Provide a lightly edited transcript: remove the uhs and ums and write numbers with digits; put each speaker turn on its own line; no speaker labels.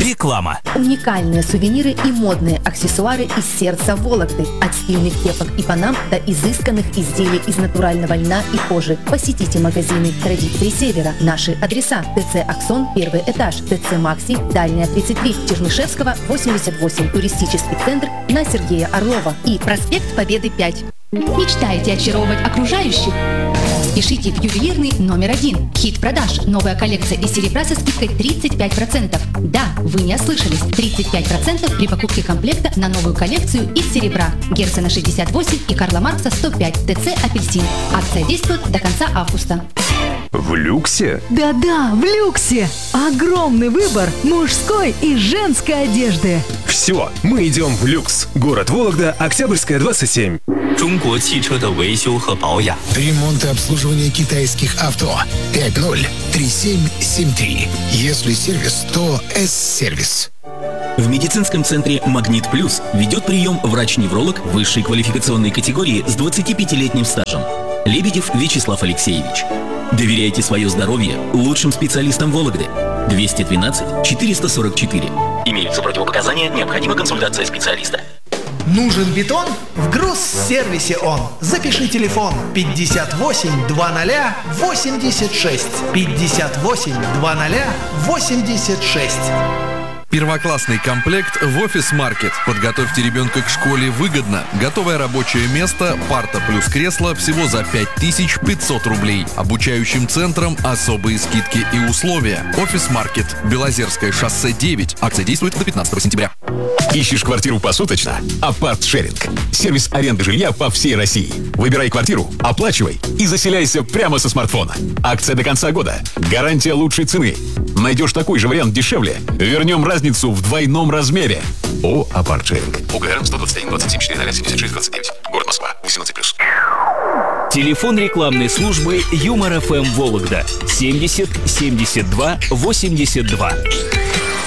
Реклама.
Уникальные сувениры и модные аксессуары из сердца Вологды. От стильных кепок и панам до изысканных изделий из натурального льна и кожи. Посетите магазины «Традиции Севера». Наши адреса: ТЦ «Аксон», первый этаж, ТЦ «Макси», Дальняя 33, Чернышевского, 88, туристический центр на Сергея Орлова и проспект Победы 5.
Мечтаете очаровывать окружающих? Спешите в ювелирный номер 1. Хит продаж. Новая коллекция из серебра со скидкой 35%. Да, вы не ослышались. 35% при покупке комплекта на новую коллекцию из серебра. Герцена 68 и Карла Маркса 105. ТЦ «Апельсин». Акция действует до конца августа.
В люксе?
Да-да, в люксе! Огромный выбор мужской и женской одежды.
Все, мы идем в люкс. Город Вологда, Октябрьская, 27.
中国汽车的维修和保养。
Ремонт и обслуживание китайских авто. 503773. Если сервис, то С-сервис.
В медицинском центре «Магнит Плюс» ведет прием врач-невролог высшей квалификационной категории с 25-летним стажем. Лебедев Вячеслав Алексеевич. Доверяйте свое здоровье лучшим специалистам Вологды. 212-444. Имеются противопоказания, необходима консультация специалиста.
Нужен бетон? В Грузсервисе он. Запиши телефон 58 20 86. 58 20 86.
Первоклассный комплект в офис-маркет. Подготовьте ребенка к школе выгодно. Готовое рабочее место, парта плюс кресло всего за 5500 рублей. Обучающим центрам особые скидки и условия. Офис-маркет. Белозерское шоссе 9. Акция действует до 15 сентября.
Ищешь квартиру посуточно? Апарт-шеринг. Сервис аренды жилья по всей России. Выбирай квартиру, оплачивай и заселяйся прямо со смартфона. Акция до конца года. Гарантия лучшей цены. Найдешь такой же вариант дешевле. Вернем разницу в двойном размере. О, Апарт-шеринг. УГР 121 27 4 76 29. Город Москва. 18+.
Телефон рекламной службы Юмор ФМ Вологда 70 72 82.